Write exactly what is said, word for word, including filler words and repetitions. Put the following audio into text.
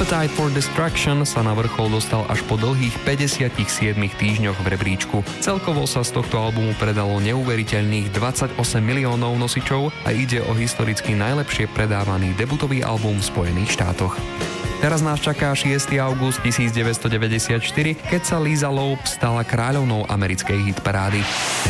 Appetite for Destruction sa na vrchol dostal až po dlhých päťdesiatich siedmich týždňoch v rebríčku. Celkovo sa z tohto albumu predalo neuveriteľných dvadsaťosem miliónov nosičov a ide o historicky najlepšie predávaný debutový album v Spojených štátoch. Teraz nás čaká šiesteho augusta devätnásťstodeväťdesiatštyri, keď sa Lisa Loeb stala kráľovnou americkej hitparády.